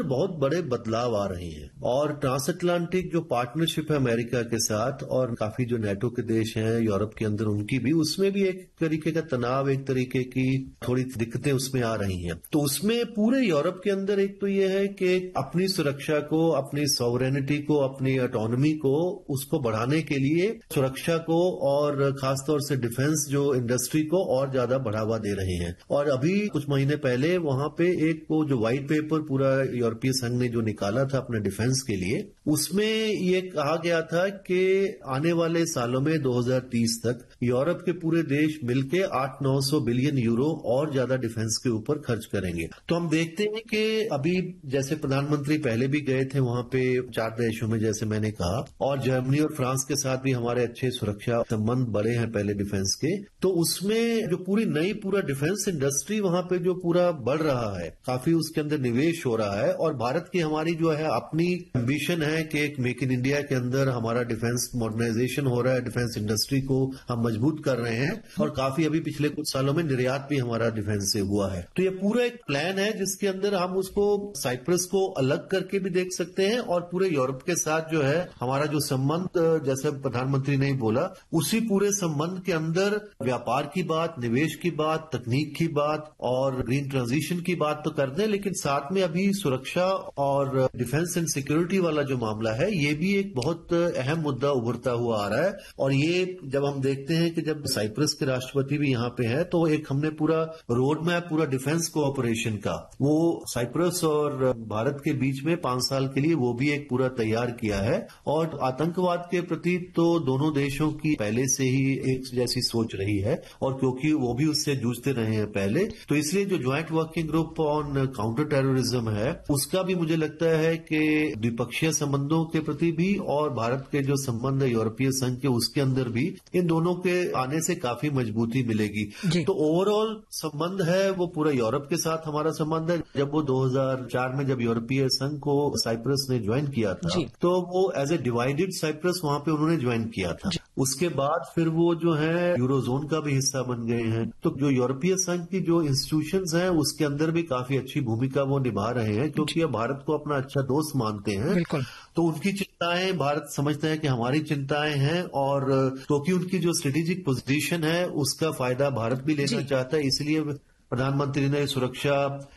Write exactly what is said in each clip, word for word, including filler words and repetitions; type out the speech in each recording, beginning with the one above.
बहुत बड़े बदलाव आ रहे हैं और ट्रांस अटलांटिक जो पार्टनरशिप है अमेरिका के साथ और काफी जो नेटो के देश हैं यूरोप के अंदर उनकी भी, उसमें भी एक तरीके का तनाव, एक तरीके की थोड़ी दिक्कतें उसमें आ रही हैं। तो उसमें पूरे यूरोप के अंदर एक तो ये है कि अपनी सुरक्षा को, अपनी सॉवरेनिटी को, अपनी ऑटोनॉमी को, उसको बढ़ाने के लिए सुरक्षा को और खासतौर से डिफेंस जो इंडस्ट्री को और ज्यादा बढ़ावा दे रहे हैं। और अभी कुछ महीने पहले वहां पे एक वो जो व्हाइट पेपर पूरा यूरोपीय संघ ने जो निकाला था अपने डिफेंस के लिए, उसमें ये कहा गया था कि आने वाले सालों में दो हज़ार तीस तक यूरोप के पूरे देश मिलके आठ नौ सौ बिलियन यूरो और ज्यादा डिफेंस के ऊपर खर्च करेंगे। तो हम देखते हैं कि अभी जैसे प्रधानमंत्री पहले भी गए थे वहां पे चार देशों में, जैसे मैंने कहा, और जर्मनी और फ्रांस के साथ भी हमारे अच्छे सुरक्षा संबंध बढ़े हैं पहले डिफेंस के। तो उसमें जो पूरी नई पूरा डिफेंस इंडस्ट्री वहां पे जो पूरा बढ़ रहा है, काफी उसके अंदर निवेश हो रहा है। और भारत की हमारी जो है अपनी एम्बिशन है कि एक मेक इन इंडिया के अंदर हमारा डिफेंस मॉडर्नाइजेशन हो रहा है, डिफेंस इंडस्ट्री को हम मजबूत कर रहे हैं और काफी अभी पिछले कुछ सालों में निर्यात भी हमारा डिफेंस से हुआ है। तो ये पूरा एक प्लान है जिसके अंदर हम उसको साइप्रस को अलग करके भी देख सकते हैं और पूरे यूरोप के साथ जो है हमारा जो संबंध, जैसे प्रधानमंत्री ने बोला, उसी पूरे संबंध के अंदर व्यापार की बात, निवेश की बात, तकनीक की बात और ग्रीन ट्रांजिशन की बात तो करते हैं, लेकिन साथ में अभी सुरक्षा और डिफेंस एंड सिक्योरिटी वाला जो मामला है ये भी एक बहुत अहम मुद्दा उभरता हुआ आ रहा है। और ये जब हम देखते हैं कि जब साइप्रस के राष्ट्रपति भी यहाँ पे है, तो एक हमने पूरा रोड मैप पूरा डिफेंस कोऑपरेशन का वो साइप्रस और भारत के बीच में पांच साल के लिए वो भी एक पूरा तैयार किया है। और आतंकवाद के प्रति तो दोनों देशों की पहले से ही एक जैसी सोच रही है और क्योंकि वो भी उससे जूझते रहे हैं पहले, तो इसलिए जो joint working group on counter terrorism है उसका भी मुझे लगता है कि द्विपक्षीय संबंधों के प्रति भी और भारत के जो संबंध है यूरोपीय संघ के उसके अंदर भी इन दोनों के आने से काफी मजबूती मिलेगी। तो ओवरऑल संबंध है वो पूरा यूरोप के साथ हमारा संबंध है। जब वो दो हज़ार चार में जब यूरोपीय संघ को साइप्रस ने ज्वाइन किया था तो वो एज ए डिवाइडेड साइप्रस वहां पे उन्होंने ज्वाइन किया था। उसके बाद फिर वो जो है यूरोजोन का भी हिस्सा बन गए हैं। तो जो यूरोपीय संघ की जो इंस्टीट्यूशंस हैं उसके अंदर भी काफी अच्छी भूमिका वो निभा रहे हैं क्योंकि अब भारत को अपना अच्छा दोस्त मानते हैं। तो उनकी चिंताएं भारत समझता है कि हमारी चिंताएं हैं और क्योंकि उनकी जो स्ट्रेटेजिक पोजीशन है उसका फायदा भारत भी लेना चाहता है, इसलिए प्रधानमंत्री ने सुरक्षा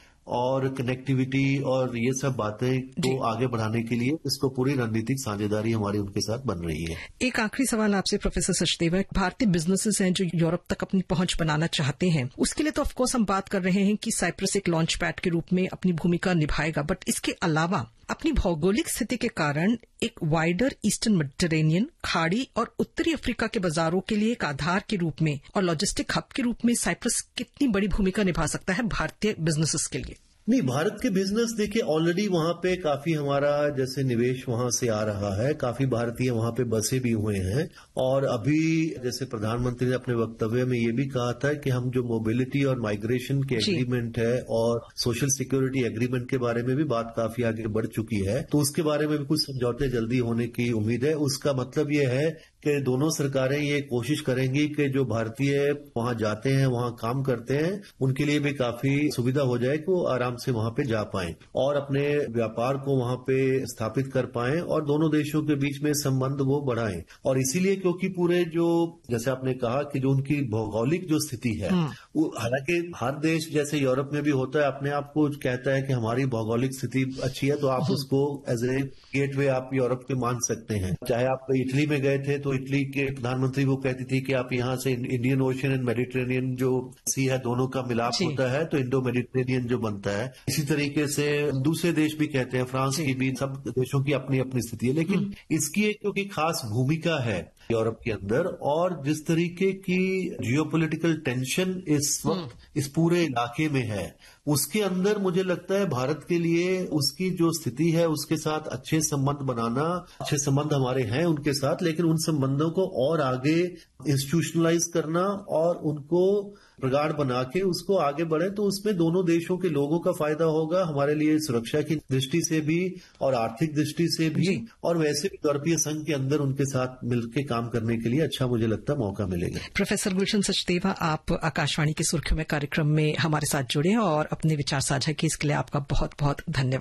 और कनेक्टिविटी और ये सब बातें को आगे बढ़ाने के लिए इसको पूरी रणनीतिक साझेदारी हमारी उनके साथ बन रही है। एक आखिरी सवाल आपसे प्रोफेसर सचदेवा, भारतीय बिजनेसेस हैं जो यूरोप तक अपनी पहुंच बनाना चाहते हैं, उसके लिए तो ऑफकोर्स हम बात कर रहे हैं कि साइप्रस एक लॉन्च पैड के रूप में अपनी भूमिका निभाएगा, बट इसके अलावा अपनी भौगोलिक स्थिति के कारण एक वाइडर ईस्टर्न मेडिटेरेनियन खाड़ी और उत्तरी अफ्रीका के बाजारों के लिए एक आधार के रूप में और लॉजिस्टिक हब के रूप में साइप्रस कितनी बड़ी भूमिका निभा सकता है भारतीय बिजनेसेस के लिए? नहीं, भारत के बिजनेस देखिए ऑलरेडी वहां पे काफी हमारा जैसे निवेश वहां से आ रहा है, काफी भारतीय वहां पे बसे भी हुए हैं। और अभी जैसे प्रधानमंत्री ने अपने वक्तव्य में ये भी कहा था कि हम जो मोबिलिटी और माइग्रेशन के एग्रीमेंट है और सोशल सिक्योरिटी एग्रीमेंट के बारे में भी बात काफी आगे बढ़ चुकी है, तो उसके बारे में भी कुछ समझौते जल्दी होने की उम्मीद है। उसका मतलब ये है कि दोनों सरकारें ये कोशिश करेंगी कि जो भारतीय वहां जाते हैं, वहां काम करते हैं, उनके लिए भी काफी सुविधा हो जाए कि वो आराम से वहां पे जा पाएं और अपने व्यापार को वहां पे स्थापित कर पाएं और दोनों देशों के बीच में संबंध वो बढ़ाएं। और इसीलिए क्योंकि पूरे जो जैसे आपने कहा कि जो उनकी भौगोलिक जो स्थिति है, वो हालांकि हर देश जैसे यूरोप में भी होता है अपने आप को कहता है कि हमारी भौगोलिक स्थिति अच्छी है तो आप उसको एज ए गेटवे आप यूरोप के मान सकते हैं। चाहे आप इटली में गए थे तो इटली के प्रधानमंत्री वो कहती थी कि आप यहाँ से इंडियन ओशन एंड मेडिटेरेनियन जो सी है दोनों का मिलाप होता है तो इंडो मेडिटेरेनियन जो बनता है। इसी तरीके से दूसरे देश भी कहते हैं, फ्रांस की भी, सब देशों की अपनी अपनी स्थिति है, लेकिन इसकी एक क्योंकि खास भूमिका है यूरोप के अंदर और जिस तरीके की जियोपॉलिटिकल टेंशन इस वक्त इस पूरे इलाके में है उसके अंदर मुझे लगता है भारत के लिए उसकी जो स्थिति है उसके साथ अच्छे संबंध बनाना, अच्छे संबंध हमारे हैं उनके साथ, लेकिन उन संबंधों को और आगे इंस्टीट्यूशनलाइज करना और उनको प्रगाढ़ बना के उसको आगे बढ़े तो उसमें दोनों देशों के लोगों का फायदा होगा, हमारे लिए सुरक्षा की दृष्टि से भी और आर्थिक दृष्टि से भी, और वैसे भी यूरोपीय संघ के अंदर उनके साथ मिलकर काम करने के लिए अच्छा मुझे लगता है मौका मिलेगा। प्रोफेसर गुलशन सचदेवा, आप आकाशवाणी की सुर्खियों में कार्यक्रम में हमारे साथ जुड़े और अपने विचार साझा किए, इसके लिए आपका बहुत बहुत धन्यवाद।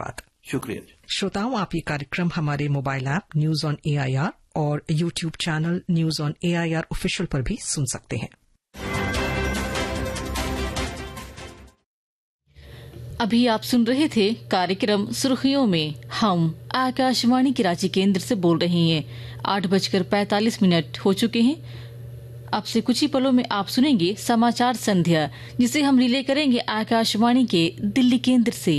शुक्रिया। श्रोताओं, आप ये कार्यक्रम हमारे mobile app news on AIR और YouTube channel news on AIR official पर भी सुन सकते हैं। अभी आप सुन रहे थे कार्यक्रम सुर्खियों में। हम आकाशवाणी के रांची केंद्र से बोल रहे हैं। आठ बजकर पैंतालीस मिनट हो चुके हैं। अब से कुछ ही पलों में आप सुनेंगे समाचार संध्या, जिसे हम रिले करेंगे आकाशवाणी के दिल्ली केंद्र से।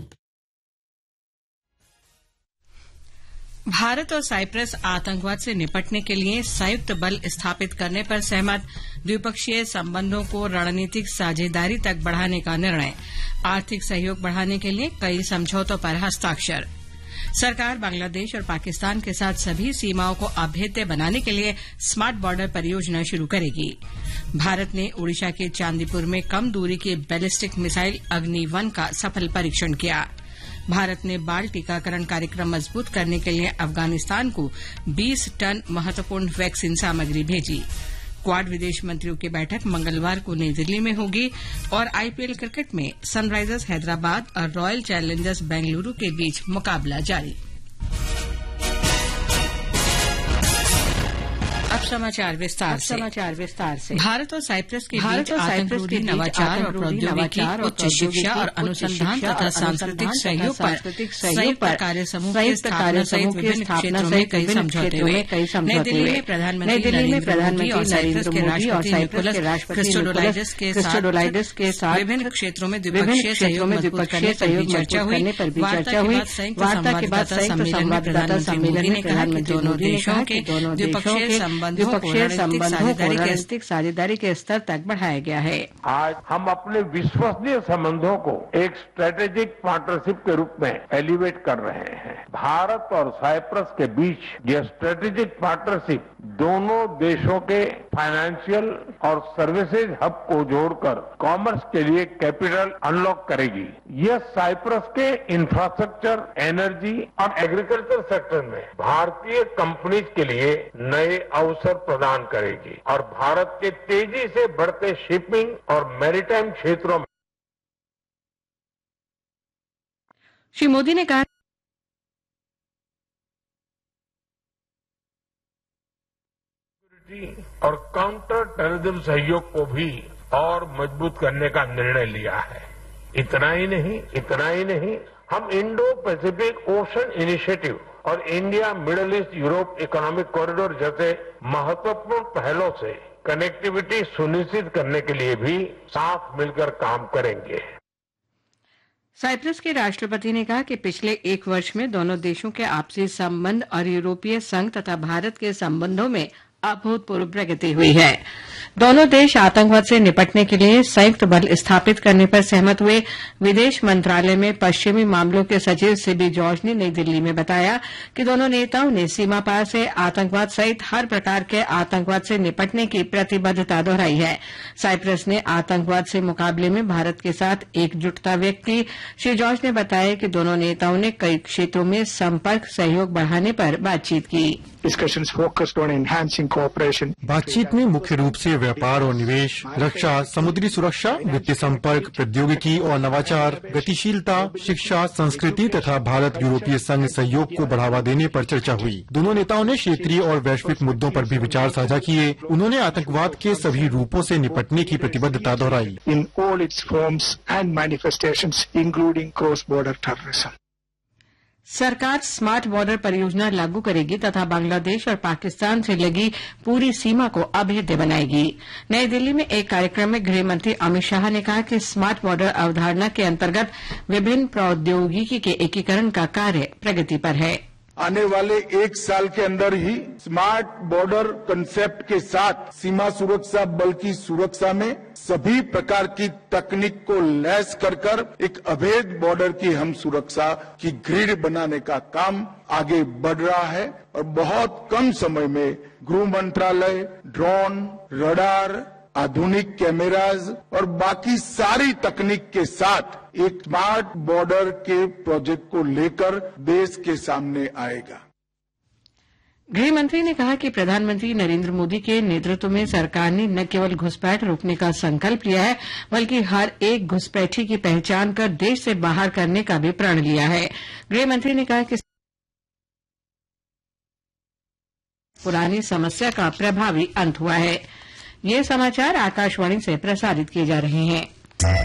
भारत और साइप्रस आतंकवाद से निपटने के लिए संयुक्त बल स्थापित करने पर सहमत। द्विपक्षीय संबंधों को रणनीतिक साझेदारी तक बढ़ाने का निर्णय। आर्थिक सहयोग बढ़ाने के लिए कई समझौतों पर हस्ताक्षर। सरकार बांग्लादेश और पाकिस्तान के साथ सभी सीमाओं को अभेद्य बनाने के लिए स्मार्ट बॉर्डर परियोजना शुरू करेगी। भारत ने ओडिशा के चांदीपुर में कम दूरी की बैलिस्टिक मिसाइल अग्नि वन का सफल परीक्षण किया। भारत ने बाल टीकाकरण कार्यक्रम मजबूत करने के लिए अफगानिस्तान को बीस टन महत्वपूर्ण वैक्सीन सामग्री भेजी। क्वाड विदेश मंत्रियों की बैठक मंगलवार को नई दिल्ली में होगी। और आईपीएल क्रिकेट में सनराइजर्स हैदराबाद और रॉयल चैलेंजर्स बेंगलुरु के बीच मुकाबला जारी। अब समाचार विस्तार से समाचार विस्तार से भारत और साइप्रस के बीच आतंकरोधी नवाचार और प्रौद्योगिकी, उच्च शिक्षा और अनुसंधान तथा सांस्कृतिक सहयोग पर संयुक्त कार्य समूह की स्थापना सहित विभिन्न क्षेत्रों में कई समझौते हुए। नई दिल्ली में प्रधानमंत्री नरेंद्र मोदी और साइप्रस के राष्ट्रपति निकोलस क्रिस्टोडोलाइडिस के साथ विभिन्न क्षेत्रों में द्विपक्षीय सहयोग मजबूत करने पर भी चर्चा हुई। वार्ता के बाद संयुक्त संवाददाता सम्मेलन में प्रधानमंत्री दोनों देशों के द्विपक्षीय द्विपक्षीय संबंधों को रणनीतिक साझेदारी के स्तर तक बढ़ाया गया है। आज हम अपने विश्वसनीय संबंधों को एक स्ट्रेटेजिक पार्टनरशिप के रूप में एलिवेट कर रहे हैं। भारत और साइप्रस के बीच यह स्ट्रेटेजिक पार्टनरशिप दोनों देशों के फाइनेंशियल और सर्विसेज हब को जोड़कर कॉमर्स के लिए कैपिटल अनलॉक करेगी। यह साइप्रस के इंफ्रास्ट्रक्चर, एनर्जी और एग्रीकल्चर सेक्टर में भारतीय कंपनीज के लिए नए अवसर प्रदान करेगी और भारत के तेजी से बढ़ते शिपिंग और मैरीटाइम क्षेत्रों में। श्री मोदी ने कहा और काउंटर टेररिज्म सहयोग को भी और मजबूत करने का निर्णय लिया है। इतना ही नहीं इतना ही नहीं हम इंडो पैसिफिक ओशन इनिशिएटिव और India middle east Europe economic corridor जैसे महत्वपूर्ण पहलों से कनेक्टिविटी सुनिश्चित करने के लिए भी साथ मिलकर काम करेंगे। साइप्रस के राष्ट्रपति ने कहा कि पिछले एक वर्ष में दोनों देशों के आपसी संबंध और यूरोपीय संघ तथा भारत के संबंधों में अभूतपूर्व प्रगति हुई है। दोनों देश आतंकवाद से निपटने के लिए संयुक्त बल स्थापित करने पर सहमत हुए। विदेश मंत्रालय में पश्चिमी मामलों के सचिव सिबी जॉर्ज ने नई दिल्ली में बताया कि दोनों नेताओं ने सीमा पार से आतंकवाद सहित हर प्रकार के आतंकवाद से निपटने की प्रतिबद्धता दोहराई है। साइप्रस ने आतंकवाद से मुकाबले में भारत के साथ एकजुटता व्यक्त की। श्री जॉर्ज ने बताया कि दोनों नेताओं ने कई क्षेत्रों में संपर्क सहयोग बढ़ाने पर बातचीत की। बातचीत में मुख्य रूप से व्यापार और निवेश, रक्षा, समुद्री सुरक्षा, वित्तीय संपर्क, प्रौद्योगिकी और नवाचार, गतिशीलता, शिक्षा, संस्कृति तथा भारत यूरोपीय संघ सहयोग को बढ़ावा देने पर चर्चा हुई। दोनों नेताओं ने क्षेत्रीय और वैश्विक मुद्दों पर भी विचार साझा किए। उन्होंने आतंकवाद के सभी रूपों से निपटने की प्रतिबद्धता दोहराई। In all it's forms and manifestations including cross border terrorism. सरकार स्मार्ट बॉर्डर परियोजना लागू करेगी तथा बांग्लादेश और पाकिस्तान से लगी पूरी सीमा को अभेद्य बनाएगी। नई दिल्ली में एक कार्यक्रम में गृह मंत्री अमित शाह ने कहा कि स्मार्ट बॉर्डर अवधारणा के अंतर्गत विभिन्न प्रौद्योगिकी के एकीकरण का कार्य प्रगति पर है। आने वाले एक साल के अंदर ही स्मार्ट बॉर्डर कंसेप्ट के साथ सीमा सुरक्षा बल की सुरक्षा में सभी प्रकार की तकनीक को लैस कर कर एक अभेद बॉर्डर की हम सुरक्षा की ग्रिड बनाने का काम आगे बढ़ रहा है और बहुत कम समय में गृह मंत्रालय ड्रोन, रडार, आधुनिक कैमराज और बाकी सारी तकनीक के साथ एक स्मार्ट बॉर्डर के प्रोजेक्ट को लेकर देश के सामने आएगा। गृह मंत्री ने कहा कि प्रधानमंत्री नरेंद्र मोदी के नेतृत्व में सरकार ने न केवल घुसपैठ रोकने का संकल्प लिया है, बल्कि हर एक घुसपैठी की पहचान कर देश से बाहर करने का भी प्रण लिया है। गृह मंत्री ने कहा कि पुरानी समस्या का प्रभावी अंत हुआ है। ये समाचार आकाशवाणी से प्रसारित किए जा रहे हैं।